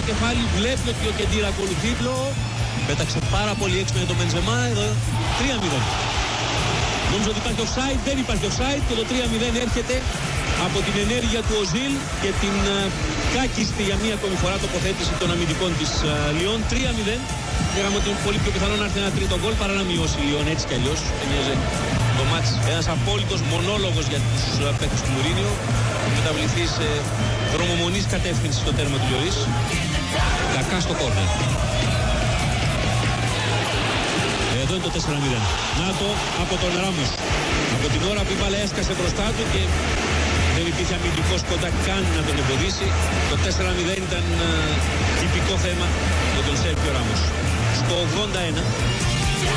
κεφάλι, βλέπει ότι ο Κεντήρα ακολουθεί. Πέταξε πάρα πολύ έξω για τον Μπενζεμά. Εδώ 3-0. Νόμιζα ότι υπάρχει offside, δεν υπάρχει offside και το 3-0 έρχεται από την ενέργεια του Οζίλ και την κάκιστη για μία ακόμη φορά τοποθέτηση των αμυντικών της Λιόν. 3-0. Λέγαμε ότι είναι πολύ πιο πιθανό να έρθει ένα τρίτο γκολ παρά να μειώσει η Λιόν έτσι κι αλλιώς. Ενίαζε το μάτς. Ένας απόλυτος μονόλογος για τους παίκτες του Μουρίνιο. Μεταβληθεί σε δρομομονής κατεύθυνση στο τέρμα του Lloris. Κακά στο κόρνερ. Εδώ είναι το 4-0. Να το από τον Ράμος. Από την ώρα που η μπάλα έσκασε μπροστά του και δεν υπήρχε αμυντικός κοντά καν να τον εμποδίσει. Το 4-0 ήταν τυπικό θέμα για τον Σέρχιο Ράμος. Στο 81